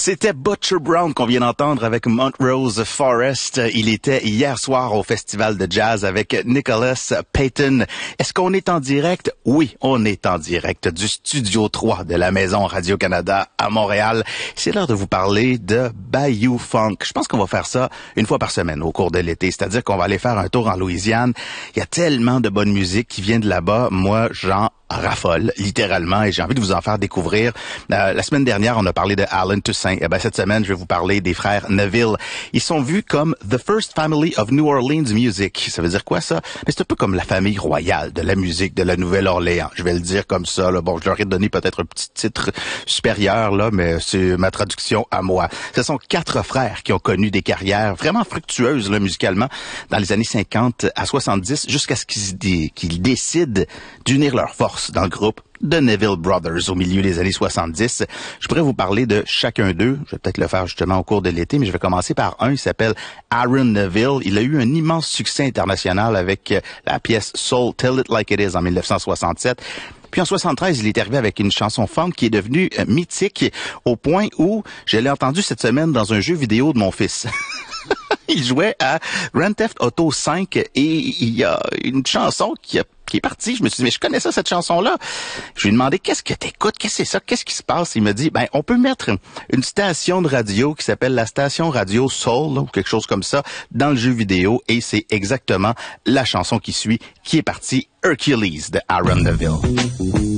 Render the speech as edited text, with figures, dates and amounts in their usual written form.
C'était Butcher Brown qu'on vient d'entendre avec Montrose Forest. Il était hier soir au Festival de Jazz avec Nicholas Payton. Est-ce qu'on est en direct? Oui, on est en direct du Studio 3 de la Maison Radio-Canada à Montréal. C'est l'heure de vous parler de Bayou Funk. Je pense qu'on va faire ça une fois par semaine au cours de l'été. C'est-à-dire qu'on va aller faire un tour en Louisiane. Il y a tellement de bonne musique qui vient de là-bas. Moi, j'en raffole, littéralement, et j'ai envie de vous en faire découvrir. La semaine dernière, on a parlé de Allen Toussaint. Et cette semaine, je vais vous parler des frères Neville. Ils sont vus comme The First Family of New Orleans Music. Ça veut dire quoi, ça? Mais c'est un peu comme la famille royale de la musique de la Nouvelle-Orléans. Je vais le dire comme ça, là. Bon, je leur ai donné peut-être un petit titre supérieur, là, mais c'est ma traduction à moi. Ce sont 4 frères qui ont connu des carrières vraiment fructueuses, là, musicalement, dans les années 50 à 70, jusqu'à ce qu'ils décident d'unir leurs forces dans le groupe The Neville Brothers au milieu des années 70. Je pourrais vous parler de chacun d'eux. Je vais peut-être le faire justement au cours de l'été, mais je vais commencer par un. Il s'appelle Aaron Neville. Il a eu un immense succès international avec la pièce Soul Tell It Like It Is en 1967. Puis en 73, il est arrivé avec une chanson funk qui est devenue mythique au point où je l'ai entendue cette semaine dans un jeu vidéo de mon fils. Il jouait à Grand Theft Auto 5 et il y a une chanson qui est partie. Je me suis dit, mais je connais ça, cette chanson-là. Je lui ai demandé, qu'est-ce que t'écoutes? Qu'est-ce que c'est ça? Qu'est-ce qui se passe? Il m'a dit, on peut mettre une station de radio qui s'appelle la station radio Soul, là, ou quelque chose comme ça, dans le jeu vidéo, et c'est exactement la chanson qui suit, qui est partie, Hercules de Aaron Neville.